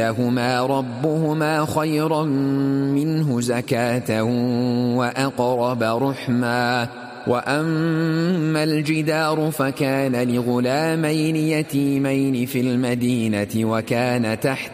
لهما ربهما خيرا منه زكاة وأقرب رحما. وأما الجدار فكان لغلامين يتيمين في المدينة وكان تحت